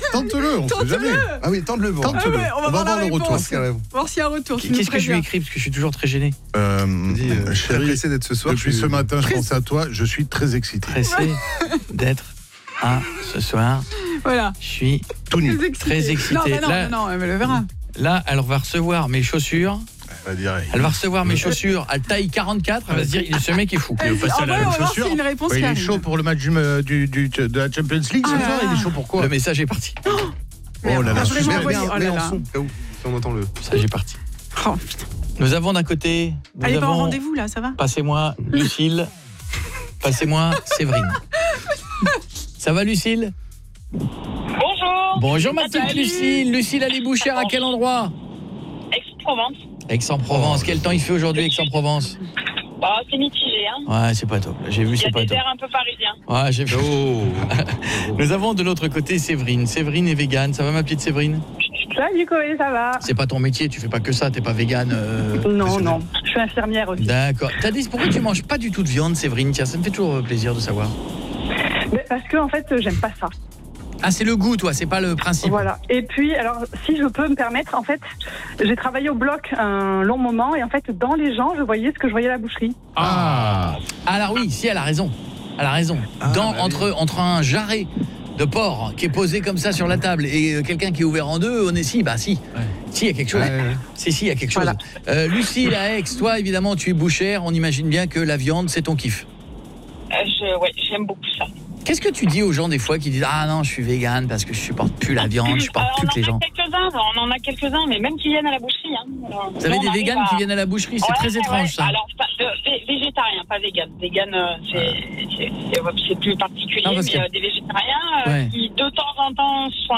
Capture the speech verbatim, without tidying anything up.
Tente-le, on sait jamais. Ah oui, tente-le bon. Tente-le. Ah ouais, on va on va voir la voir le retour. réponse. On va voir s'il y a un retour. tu nous Qu'est-ce que je lui ai préviens. écrit parce que je suis toujours très gêné. Euh, Dis, euh, très chérie, pressé d'être ce soir. depuis je- ce matin, je Pressé. pense à toi. Je suis très excité. Pressé d'être à ce soir. Voilà. Je suis Tout nu. Très excité. Très excité. Non, mais non, Là- non, elle le verra. Là, elle va recevoir mes chaussures. Elle va dire, Elle va recevoir mes chaussures à taille quarante-quatre. Elle va se dire, ce mec est fou. En vrai, on va voir chaussures. s'il y a une réponse Ouais, qui il est arrive. chaud pour le match du, du, du- de la Champions League ce Ah là soir. là. Il est chaud pour quoi? Le message est parti. Oh là là, Ah, je suis vraiment, super oui. Mets Oh un- là mets en là. son, au cas où, si on entend le. Le message est parti. Oh, putain. Nous avons d'un côté, nous Elle est pas en avons, rendez-vous là, ça va? passez-moi Lucille, passez-moi Séverine. Ça va Lucille? Bonjour. Bonjour ma petite Salut. Lucille. Lucille, elle est bouchère à quel endroit? Aix-Provence. Aix-en-Provence. Quel temps il fait aujourd'hui Aix-en-Provence? Bah, c'est mitigé, hein. Ouais, c'est pas top. J'ai vu, Il y c'est a pas des top. airs un peu parisiens. Ouais, j'ai vu. Oh. Nous avons de l'autre côté Séverine. Séverine est végane. Ça va ma petite Séverine? Salut Koé, ça va? C'est pas ton métier, tu fais pas que ça, t'es pas végane. euh, Non, non, je suis infirmière aussi. D'accord. T'as dit pourquoi tu manges pas du tout de viande, Séverine? Tiens, ça me fait toujours plaisir de savoir. Mais parce que en fait, j'aime pas ça. Ah, c'est le goût, toi, c'est pas le principe. Voilà. Et puis, alors, si je peux me permettre, en fait, j'ai travaillé au bloc un long moment et en fait, dans les gens, je voyais ce que je voyais à la boucherie. Ah, Alors oui, si, elle a raison. Elle a raison. Ah, Dans, bah oui. entre, entre un jarret de porc qui est posé comme ça sur la table et euh, quelqu'un qui est ouvert en deux, on est si, bah si. Si, il y a quelque chose. Ouais, ouais. Si, si, il y a quelque chose. Voilà. Euh, Lucille à Aix, toi, évidemment, tu es bouchère. On imagine bien que la viande, c'est ton kiff. Euh, je, ouais, j'aime beaucoup ça. Qu'est-ce que tu dis aux gens des fois qui disent « Ah non, je suis végane parce que je supporte plus la viande, je supporte Alors, plus que les on en gens a quelques-uns, on en a quelques-uns, mais même qui viennent à la boucherie. Hein. Alors, Vous avez nous, des on arrive véganes à- qui viennent à la boucherie, c'est Ouais, très ouais, étrange ouais. ça. Alors, pas- euh, vé- végétarien, pas vegan. Vegan, euh, c'est c'est- c'est- c'est plus particulier, Non, parce mais que- euh, des végétariens euh, Ouais. qui, de temps en temps, sont